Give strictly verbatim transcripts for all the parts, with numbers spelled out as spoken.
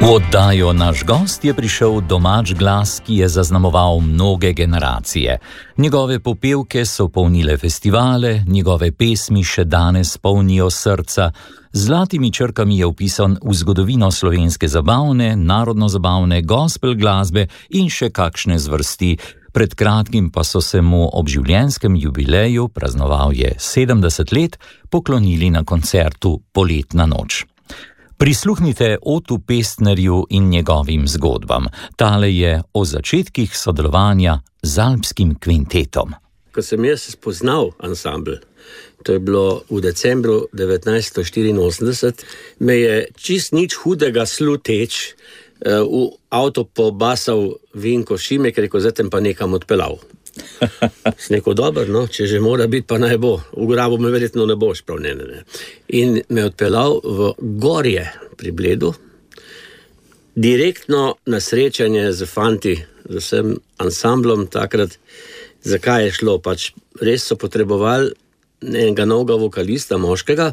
V oddajo Naš gost je prišel domač glas, ki je zaznamoval mnoge generacije. Njegove popevke so polnile festivale, njegove pesmi še danes polnijo srca. Z zlatimi črkami je vpisan v zgodovino slovenske zabavne, narodno-zabavne, gospel glasbe in še kakšne zvrsti. Pred kratkim pa so se mu ob življenjskem jubileju, praznoval je sedemdeset let, poklonili na koncertu Poletna noč. Prisluhnite Otu Pestnerju in njegovim zgodbam. Tale je o začetkih sodelovanja z alpskim kvintetom. Ko sem jaz spoznal ansambl, to je bilo v decembru devetnajststo štiriinosemdeset, me je čist nič hudega sluteč v avto pobasal Vinko Šimek, rekel, zdaj pa nekam odpeljal. Sem rekel, dobro, no, če že mora biti, pa naj bo. V grabu me verjetno ne boš prav, ne, ne, ne. In me odpeljal v Gorje pri Bledu, direktno na srečanje z fanti, z vsem ansamblom takrat. Zakaj je šlo? Pač res so potrebovali enega novega vokalista, moškega,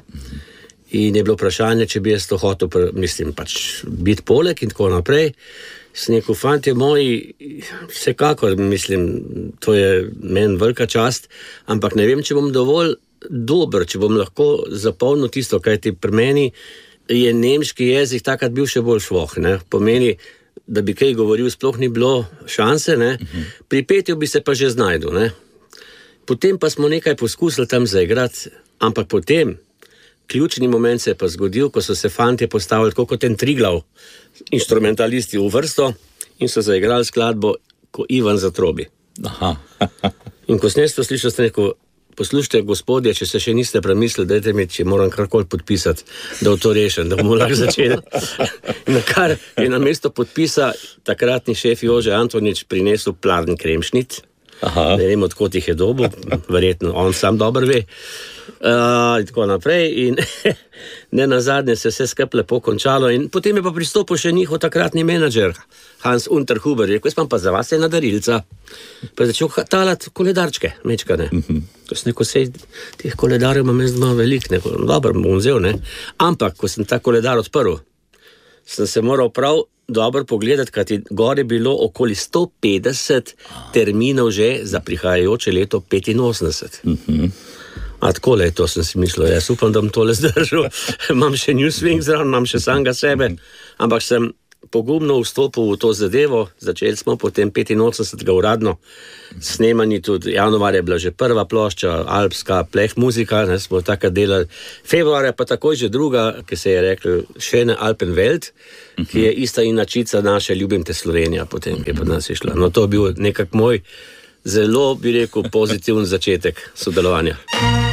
in je bilo vprašanje, če bi jaz to hotel, mislim, pač biti poleg in tako naprej. Sem rekel, fantje moji, vsekakor, mislim, to je meni velika čast, ampak ne vem, če bom dovolj dober, če bom lahko zapolnil tisto, kaj ti pri meni je nemški jezik takrat bil še bolj švoh, ne, pomeni, da bi kaj govoril, sploh ni bilo šanse, ne, pri petju bi se pa že znajdel, ne. Potem pa smo nekaj poskusili tam zaigrati, ampak potem ključni moment se je pa zgodil, ko so se fantje postavili tako kot en Triglav, instrumentalisti v vrsto in so zaigrali skladbo Ko Ivan zatrobi. Aha. In ko sem jaz to slišal, sem rekel, poslušajte, gospodje, če se še niste premislili, dajte mi, če moram karkoli podpisati, da v to rešem, da bomo lahko začeli. Na kar je na mesto podpisa takratni šef Jože Antonič prinesel plavni kremšnit. Aha. Ne vem, odkot jih je dobil, verjetno on sam dobro ve. Uh, in tako naprej in ne nazadnje se vse skupaj lepo končalo in potem je pa pristopil še njihov takratni menadžer Hans Unterhuber, rekel, jaz imam pa za vas ena darilca, pa je začel talati koledarčke, mečkane. Uh-huh. Ko sem rekel, sej teh koledarjev imam jaz doma velik, neko, dobro, bom vzel, ne, ampak ko sem ta koledar odprl, sem se moral prav dobro pogledati, kajti gor je bilo okoli sto petdeset terminov že za prihajajoče leto petinosemdeset. Uh-huh. A takole je to, sem si mislil, jaz upam, da bom tole zdržal, imam še New Swing zraven, imam še samega sebe, ampak sem pogumno vstopil v to zadevo, začeli smo potem petinosemdesetega uradno, snemani tudi, januar je bila že prva plošča, alpska pleh muzika, ne, smo takrat delali, februar je pa takoj že druga, ki se je rekel Schöne Alpenwelt, uh-huh. ki je ista inačica naše Ljubim te Slovenija, potem, ki je pa nas išla. No, to je bil nekak moj zelo, bi rekel, pozitiven začetek sodelovanja.